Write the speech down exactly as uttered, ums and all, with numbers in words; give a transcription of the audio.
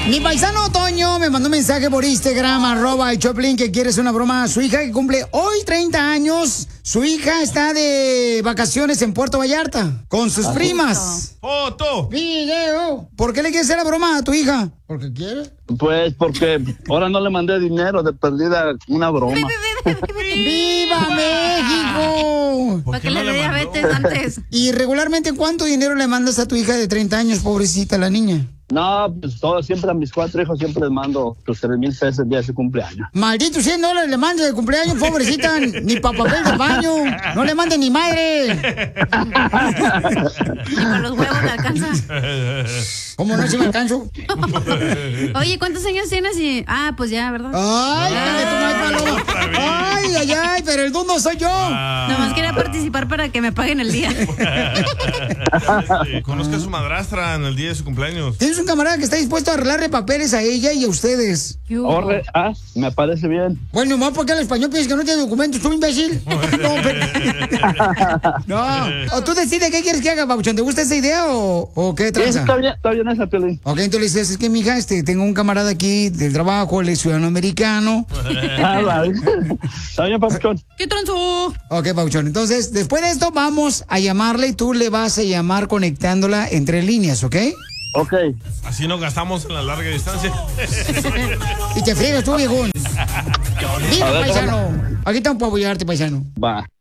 Mi paisano Toño me mandó un mensaje por Instagram, arroba el Choplin, que quiere hacer una broma a su hija que cumple hoy treinta años. Su hija está de vacaciones en Puerto Vallarta con sus primas. ¡Foto! ¡Video! ¿Por qué le quieres hacer la broma a tu hija? ¿Porque quiere? Pues porque ahora no le mandé dinero, de perdida una broma. ¡Viva México! Para que le dé diabetes antes. ¿Y regularmente cuánto dinero le mandas a tu hija de treinta años, pobrecita la niña? No, pues todo, siempre a mis cuatro hijos siempre les mando tus tres mil pesos el día de su cumpleaños. Maldito cien dólares le mandas de cumpleaños, pobrecita, ni pa' papel de baño, no le mande ni madre. Ni con los huevos le alcanza. ¿Cómo no, si me alcanzo? Oye, ¿cuántos años tienes? Y... Ah, pues ya, ¿verdad? Ay, dale tu madre, paloma. Ay, ay, ay, pero el dundo soy yo. Ah. Nomás quería participar para que me paguen el día. Conozca a su madrastra en el día de su cumpleaños. Tienes un camarada que está dispuesto a arreglarle papeles a ella y a ustedes. Orre, ah, me parece bien. Bueno, más porque el español piensas que no tiene documentos, tú imbécil. No, pero... no. O tú decides qué quieres que haga, Pabuchón. ¿Te gusta esa idea o, o qué tranza? Sí, está bien, está bien esa, Piolín. Ok, entonces le dices, es que mija, este, tengo un camarada aquí del trabajo, él es ciudadano americano. Ah, vale. Está bien, Pabuchón. ¿Qué tronzo? Ok, Pabuchón. Entonces, después de esto, vamos a llamarle y tú le vas a llamar conectándola entre líneas, ¿ok? Ok. Así no gastamos en la larga distancia. Y te friegas tú, viejón. ¡Viva, paisano! Aquí estamos para apoyarte, paisano. Va.